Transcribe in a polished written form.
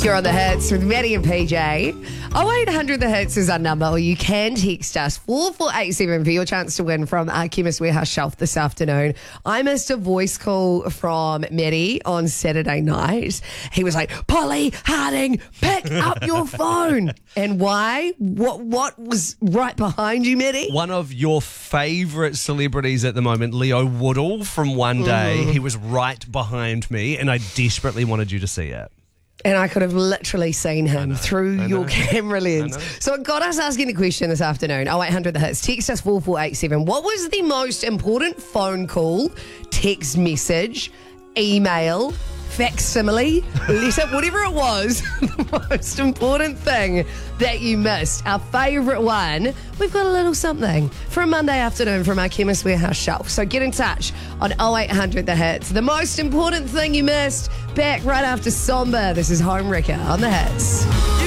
You're on the Hits with Maddie and PJ. 0800 The Hits is our number, or you can text us 4487 for your chance to win from our Chemist Warehouse shelf this afternoon. I missed a voice call from Maddie on Saturday night. He was like, Polly Harding, pick up your phone. And why? What was right behind you, Maddie? One of your favourite celebrities at the moment, Leo Woodall from One Day. He was right behind me, and I desperately wanted you to see it. And I could have literally seen him through your camera lens. So it got us asking the question this afternoon. 0800 The Hits. Text us 4487. What was the most important phone call, text message, email, facsimile, letter, whatever it was, the most important thing that you missed? Our favourite one. We've got a little something for a Monday afternoon from our Chemist Warehouse shelf. So get in touch on 0800 The Hits. The most important thing you missed, back right after Somber. This is Home Wrecker on The Hits.